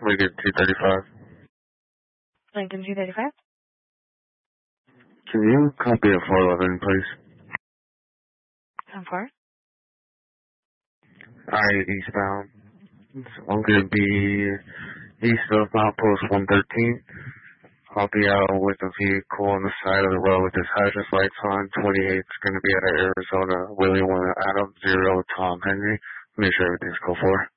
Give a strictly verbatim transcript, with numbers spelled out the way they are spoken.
Lincoln two thirty-five. Lincoln two thirty-five? Can you copy at four eleven, please? ten four? Alright, eastbound. I'm going to be east of Mount Post one thirteen. I'll be out with a vehicle on the side of the road with his hazard lights on. twenty-eight is going to be out of Arizona. Willie one Adam zero Tom Henry. Make sure everything's cool for.